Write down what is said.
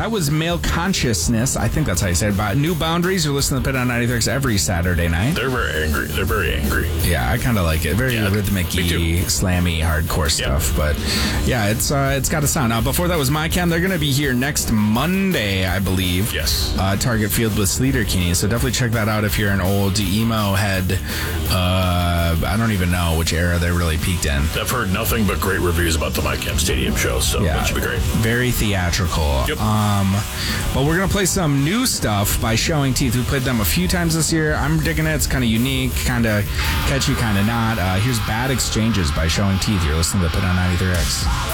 that was Male Consciousness. I think that's how you say it. About New Boundaries. You're listening to Pit on 93X every Saturday night. They're very angry. Yeah, I kind of like it. Very rhythmic-y, slammy, hardcore stuff. But yeah, it's got a sound. Now, before that was My Cam. They're going to be here next Monday, I believe. Yes. Target Field with Sleater Kinney. So definitely check that out if you're an old emo head. I don't even know which era they really peaked in. I've heard nothing but great reviews about the My Cam Stadium show, so that should be great. Very theatrical. Yep. But we're going to play some new stuff by Showing Teeth. We played them a few times this year. I'm digging it. It's kind of unique, kind of catchy, kind of not. Here's Bad Exchanges by Showing Teeth. You're listening to Pit on 93X.